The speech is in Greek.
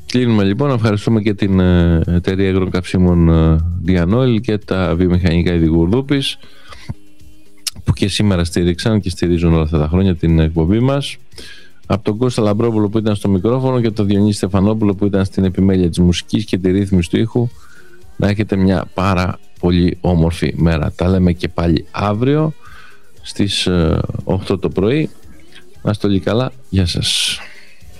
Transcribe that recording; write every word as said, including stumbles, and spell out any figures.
Κλείνουμε λοιπόν. Ευχαριστούμε και την εταιρεία υγροκαυσίμων Διανόιλ και τα βιομηχανικά Ιδηγουρδούπης που και σήμερα στήριξαν και στηρίζουν όλα αυτά τα χρόνια την εκπομπή μας. Από τον Κώστα Λαμπρόπουλο που ήταν στο μικρόφωνο και τον Διονύση Στεφανόπουλο που ήταν στην επιμέλεια της μουσικής και τη ρύθμιση του ήχου, να έχετε μια πάρα πολύ όμορφη μέρα. Τα λέμε και πάλι αύριο στις οκτώ το πρωί. Να είστε όλοι καλά. Γεια σας.